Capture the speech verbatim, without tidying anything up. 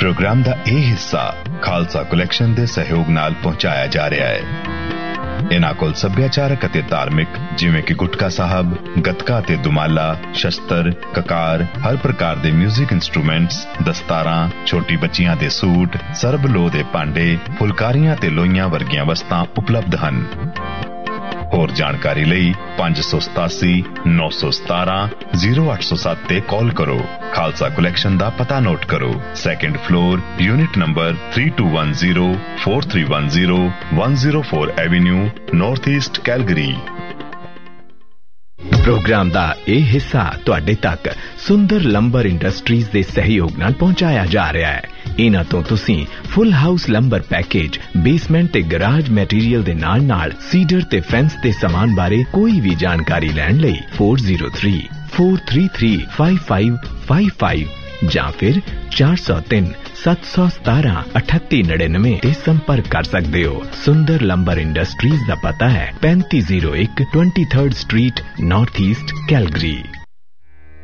Programme का यह हिस्सा खालसा कलैक्शन के सहयोग नाल पहुंचाया जा रहा है। इन्हां कोल सभ्याचारक अते धार्मिक जिवें कि गुटका साहब, गतका ते दुमाला, शस्त्र, ककार, हर प्रकार दे म्यूजिक इंस्ट्रूमेंट्स, दस्तारां, छोटी बच्चियां दे सूट, सरबलो दे भांडे, फुलकारियां ते लोइयां वर्गियां वस्तां उपलब्ध हन। होर जानकारी लई पांच सौ सतासी नौ सौ सतारह जीरो अठ सौ सत्त ते कॉल करो। खालसा कलैक्शन दा पता नोट करो। Second floor, unit number three to one zero four three one zero one zero four Avenue, north east Calgary. Programme दा ਇਹ ਹਿੱਸਾ ਤੁਹਾਡੇ ਤੱਕ ਸੁੰਦਰ ਲੰਬਰ ਇੰਡਸਟਰੀਜ਼ ਦੇ ਸਹਿਯੋਗ ਨਾਲ ਪਹੁੰਚਾਇਆ ਜਾ ਰਿਹਾ ਹੈ। ਇਹਨਾਂ ਤੋਂ ਤੁਸੀਂ ਫੁੱਲ ਹਾਊਸ ਲੰਬਰ ਪੈਕੇਜ, ਬੇਸਮੈਂਟ ਤੇ ਗਰਾਜ ਮਟੀਰੀਅਲ ਦੇ ਨਾਲ ਨਾਲ ਸੀਡਰ ਤੇ ਫੈਂਸ ਦੇ ਸਮਾਨ ਬਾਰੇ ਕੋਈ ਵੀ ਜਾਣਕਾਰੀ ਲੈਣ ਲਈ four zero three four three three five five five five ਜਾਂ ਫਿਰ चार सौ तीन सात सौ सतारह अठत्ती नड़िनवे ਤੇ ਸੰਪਰਕ ਕਰ ਸਕਦੇ ਹੋ। ਸੁੰਦਰ ਲੰਬਰ ਇੰਡਸਟਰੀਜ਼ ਦਾ ਪਤਾ ਹੈ पैंतीस जीरो एक twenty third street, north east Calgary.